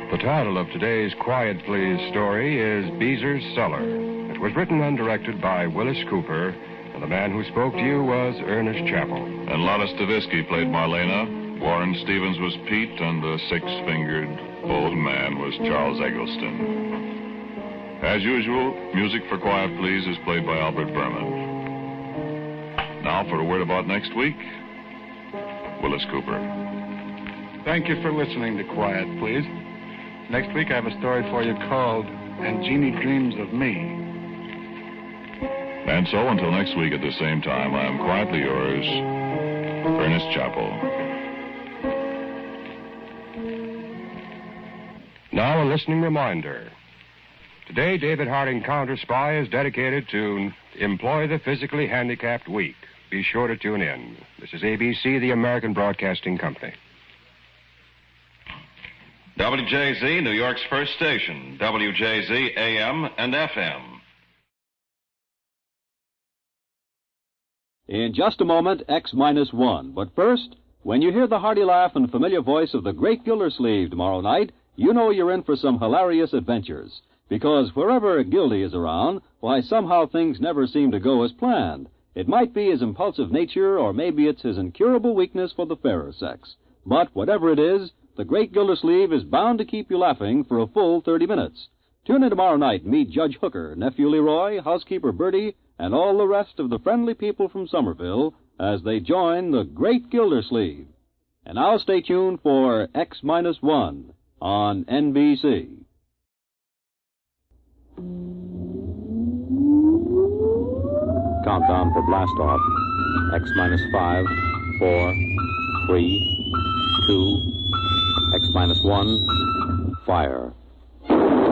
The title of today's Quiet Please story is Beezer's Cellar. It was written and directed by Willis Cooper, and the man who spoke to you was Ernest Chappell. And Lotta Stavisky played Marlena, Warren Stevens was Pete, and the six-fingered old man was Charles Eggleston. As usual, music for Quiet Please is played by Albert Berman. Now for a word about next week, Willis Cooper. Thank you for listening to Quiet Please. Next week I have a story for you called And Jeannie Dreams of Me. And so until next week at the same time, I am quietly yours, Ernest Chappell. Now a listening reminder. Today, David Harding Counter Spy is dedicated to Employ the Physically Handicapped Week. Be sure to tune in. This is ABC, the American Broadcasting Company. WJZ, New York's first station. WJZ AM and FM. In just a moment, X-1. But first, when you hear the hearty laugh and familiar voice of the great Gildersleeve tomorrow night, you know you're in for some hilarious adventures. Because wherever Gildy is around, why, somehow things never seem to go as planned. It might be his impulsive nature, or maybe it's his incurable weakness for the fairer sex. But whatever it is, the great Gildersleeve is bound to keep you laughing for a full 30 minutes. Tune in tomorrow night and meet Judge Hooker, Nephew Leroy, Housekeeper Bertie, and all the rest of the friendly people from Somerville as they join the great Gildersleeve. And now stay tuned for X-1 on NBC. Countdown for blast-off. X-5, 4, 3, 2... X-1, fire.